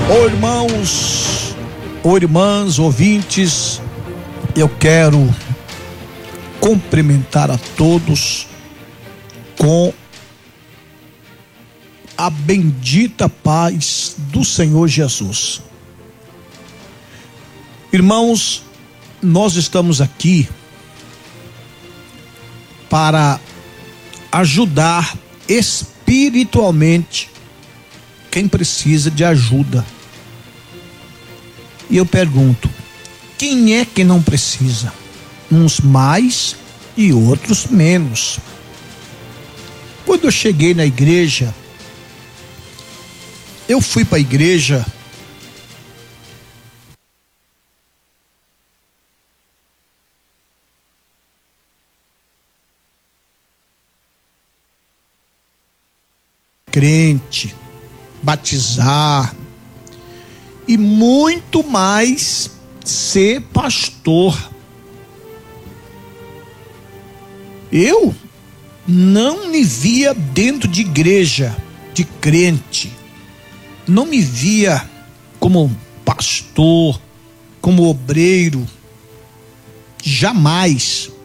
Ô irmãos, ô irmãs, ouvintes, eu quero cumprimentar a todos com a bendita paz do Senhor Jesus. Irmãos, nós estamos aqui para ajudar espiritualmente quem precisa de ajuda. E eu pergunto, quem é que não precisa? Uns mais e outros menos. Quando eu cheguei na igreja, eu fui para a igreja crente, batizar e muito mais ser pastor. Eu não me via dentro de igreja, de crente. Não me via como pastor, como obreiro. Jamais.